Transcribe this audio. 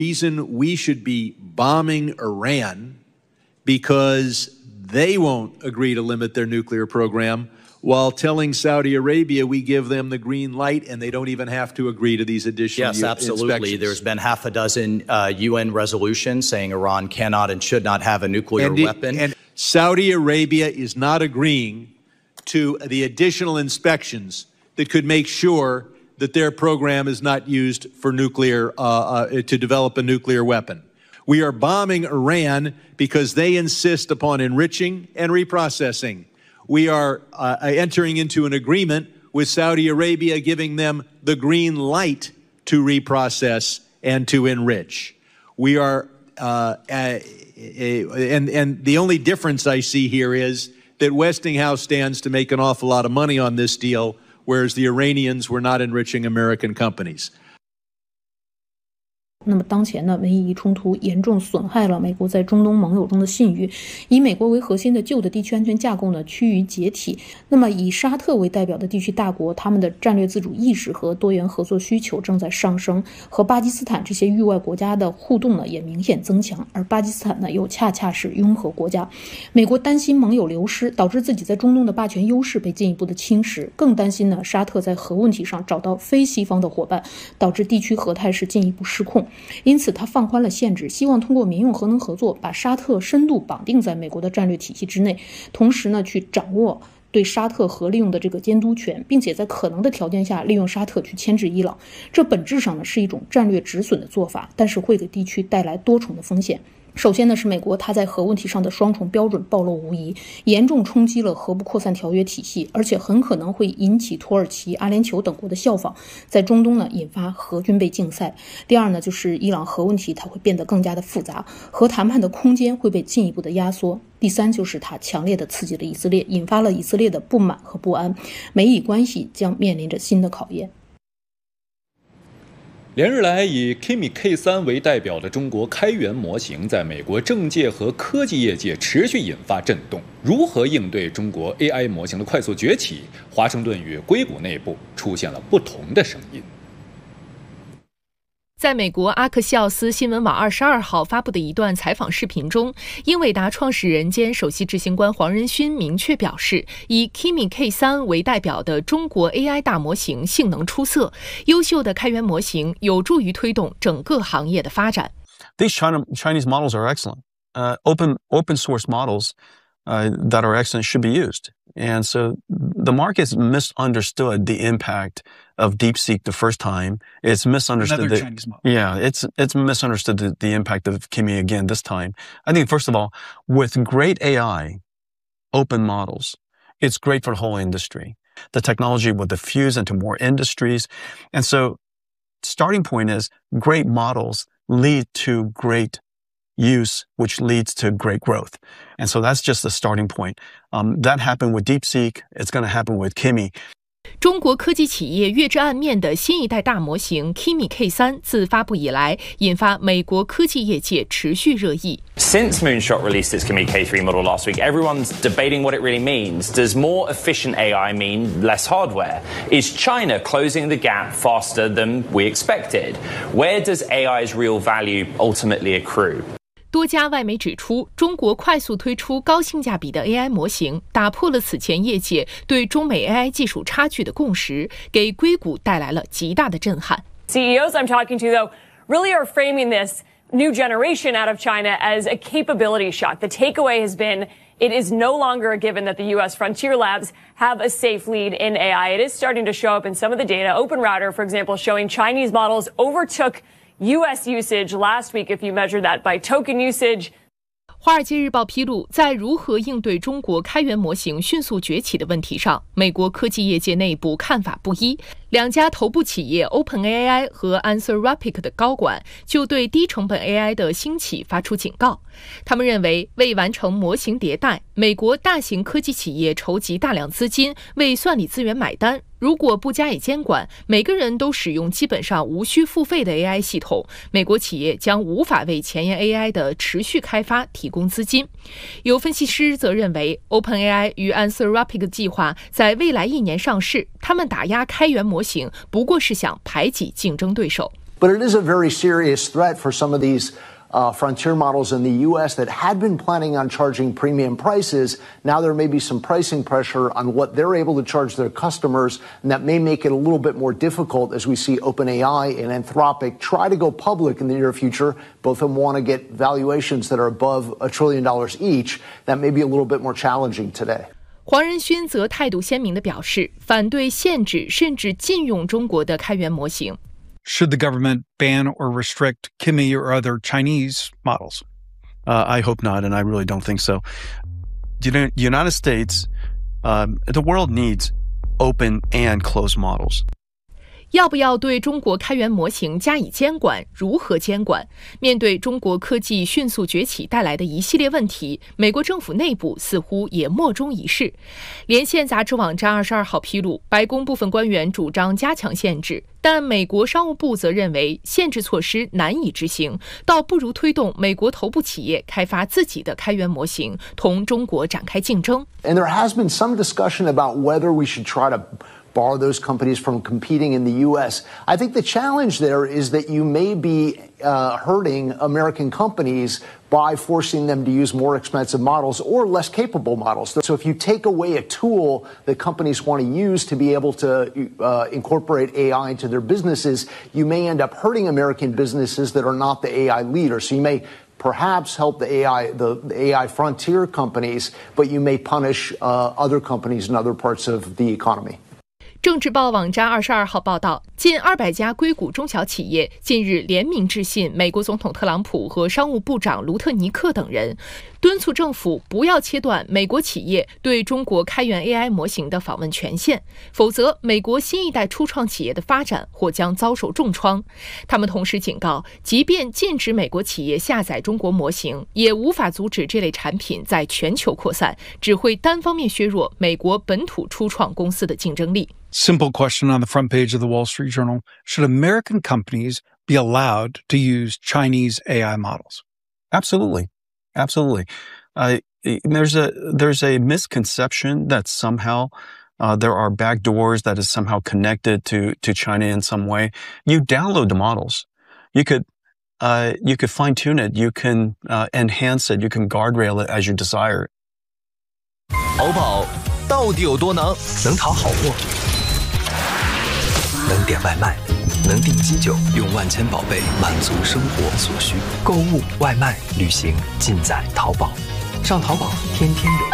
reason we should be bombing Iran because they won't agree to limit their nuclear program, while telling Saudi Arabia we give them the green light and they don't even have to agree to these additional Yes, absolutely. inspections. There's been half a dozen UN resolutions saying Iran cannot and should not have a nuclear weapon. And Saudi Arabia is not agreeing to the additional inspections that could make sure that their program is not used for nuclear, to develop a nuclear weapon. We are bombing Iran because they insist upon enriching and reprocessing. We are entering into an agreement with Saudi Arabia giving them the green light to reprocess and to enrich. We are, and the only difference I see here is that Westinghouse stands to make an awful lot of money on this deal, whereas the Iranians were not enriching American companies. 那么当前呢，美以冲突严重损害了美国在中东盟友中的信誉，以美国为核心的旧的地区安全架构呢趋于解体。那么以沙特为代表的地区大国，他们的战略自主意识和多元合作需求正在上升，和巴基斯坦这些域外国家的互动呢也明显增强，而巴基斯坦呢又恰恰是拥核国家。美国担心盟友流失，导致自己在中东的霸权优势被进一步的侵蚀，更担心呢沙特在核问题上找到非西方的伙伴，导致地区核态势进一步失控。因此他放宽了限制，希望通过民用核能合作把沙特深度绑定在美国的战略体系之内，同时呢去掌握对沙特核利用的这个监督权，并且在可能的条件下利用沙特去牵制伊朗。这本质上呢是一种战略止损的做法，但是会给地区带来多重的风险。首先呢是美国它在核问题上的双重标准暴露无遗，严重冲击了核不扩散条约体系，而且很可能会引起土耳其、阿联酋等国的效仿，在中东呢引发核军备竞赛。第二呢就是伊朗核问题它会变得更加的复杂，核谈判的空间会被进一步的压缩。第三就是它强烈的刺激了以色列，引发了以色列的不满和不安，美以关系将面临着新的考验。 连日来，以 Kimi K3 为代表的中国开源模型，在美国政界和科技业界持续引发震动。如何应对中国 AI 模型的快速崛起？华盛顿与硅谷内部出现了不同的声音。 在美国阿克西奥斯新闻网22号发布的一段采访视频中，英伟达创始人兼首席执行官黄仁勋明确表示，以 Kimi K3 为代表的中国 AI 大模型性能出色，优秀的开源模型有助于推动整个行业的发展。 These Chinese models are excellent. Open source models that are excellent should be used. And so the market's misunderstood the impact of DeepSeek the first time. It's misunderstood. Another Chinese model. Yeah, it's misunderstood the impact of Kimi again this time. I think, first of all, with great AI, open models, it's great for the whole industry. The technology will diffuse into more industries. And so starting point is great models lead to great use, which leads to great growth. And so that's just the starting point. That happened with DeepSeek. It's going to happen with Kimi. 中国科技企业跃至暗面的新一代大模型 Kimi K3 自发布以来，引发美国科技业界持续热议。 Since Moonshot released its Kimi K3 model last week, everyone's debating what it really means. Does more efficient AI mean less hardware? Is China closing the gap faster than we expected? Where does AI's real value ultimately accrue? 多家外媒指出，中国快速推出高性价比的 AI 模型，打破了此前业界对中美 AI 技术差距的共识，给硅谷带来了极大的震撼。 CEOs I'm talking to, though, really are framing this new generation out of China as a capability shock. The takeaway has been it is no longer a given that the U.S. frontier labs have a safe lead in AI. It is starting to show up in some of the data. OpenRouter, for example, showing Chinese models overtook U.S. usage last week, if you measure that by token usage. 华尔街日报披露，在如何应对中国开源模型迅速崛起的问题上，美国科技业界内部看法不一。两家头部企业 OpenAI 和 Anthropic 的高管就对低成本 AI 的兴起发出警告。他们认为，为完成模型迭代，美国大型科技企业筹集大量资金，为算力资源买单。如果不加以监管，每个人都使用基本上无需付费的 AI 系统，美国企业将无法为前沿 AI 的持续开发提供资金。有分析师则认为 ，OpenAI 与 Anthropic 计划在未来1年上市，他们打压开源模型不过是想排挤竞争对手。 But it is a very serious threat for some of these frontier models in the U.S. that had been planning on charging premium prices. Now there may be some pricing pressure on what they're able to charge their customers, and that may make it a little bit more difficult as we see OpenAI and Anthropic try to go public in the near future. Both of them want to get valuations that are above $1 trillion each. That may be a little bit more challenging today. 黄仁勋则态度鲜明地表示，反对限制甚至禁用中国的开源模型。 Should the government ban or restrict Kimi or other Chinese models? I hope not, and I really don't think so. The United States, the world needs open and closed models. 要不要对中国开源模型加以监管？如何监管？面对中国科技迅速崛起带来的一系列问题，美国政府内部似乎也莫衷一是。连线杂志网站22号披露，白宫部分官员主张加强限制，但美国商务部则认为限制措施难以执行，倒不如推动美国头部企业开发自己的开源模型，同中国展开竞争。 And there has been some discussion about whether we should try to bar those companies from competing in the U.S. I think the challenge there is that you may be hurting American companies by forcing them to use more expensive models or less capable models. So if you take away a tool that companies want to use to be able to incorporate AI into their businesses, you may end up hurting American businesses that are not the AI leader. So you may perhaps help the AI frontier companies, but you may punish other companies in other parts of the economy. 政治报网站22号报道，近200家硅谷中小企业近日联名致信美国总统特朗普和商务部长卢特尼克等人，敦促政府不要切断美国企业对中国开源 AI 模型的访问权限，否则美国新一代初创企业的发展或将遭受重创。他们同时警告，即便禁止美国企业下载中国模型，也无法阻止这类产品在全球扩散，只会单方面削弱美国本土初创公司的竞争力。 Simple question on the front page of the Wall Street Journal. Should American companies be allowed to use Chinese AI models? Absolutely. Absolutely. There's a misconception that somehow there are backdoors that is somehow connected to China in some way. You download the models. You could fine tune it. You can enhance it. You can guardrail it as you desire. 淘宝到底有多能？能淘好货，能点外卖，能订机酒，用万千宝贝满足生活所需。购物、外卖、旅行，尽在淘宝。上淘宝，天天有。